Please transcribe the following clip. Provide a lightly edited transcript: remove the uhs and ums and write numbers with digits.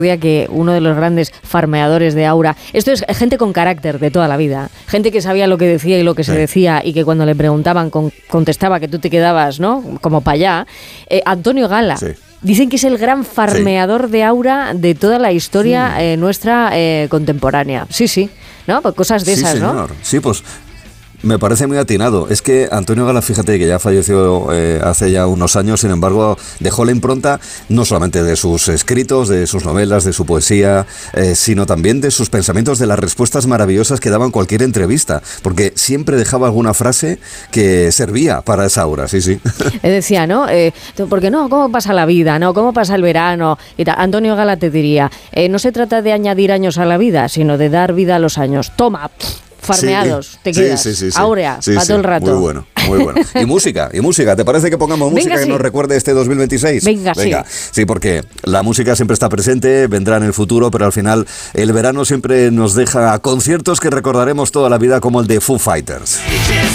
que uno de los grandes farmeadores de Aura, esto es gente con carácter de toda la vida, gente que sabía lo que decía y lo que se decía, y que cuando le preguntaban contestaba, que tú te quedabas, ¿no?, como para allá. Antonio Gala. Sí. Dicen que es el gran farmeador de Aura de toda la historia nuestra contemporánea. Sí, ¿no? Pues cosas de esas, señor. ¿no? Sí, pues me parece muy atinado. Es que Antonio Gala, fíjate que ya falleció hace ya unos años, sin embargo, dejó la impronta no solamente de sus escritos, de sus novelas, de su poesía, sino también de sus pensamientos, de las respuestas maravillosas que daba en cualquier entrevista, porque siempre dejaba alguna frase que servía para esa Aura, sí. Decía, ¿no? Porque no, ¿cómo pasa la vida? ¿No? ¿Cómo pasa el verano? Y tal. Antonio Gala te diría, no se trata de añadir años a la vida, sino de dar vida a los años. Toma, farmeados, te quedas. Sí. Áurea, para todo el rato. Muy bueno. Y música, ¿te parece que pongamos música que nos recuerde este 2026? Venga. Sí, porque la música siempre está presente, vendrá en el futuro, pero al final el verano siempre nos deja conciertos que recordaremos toda la vida, como el de Foo Fighters.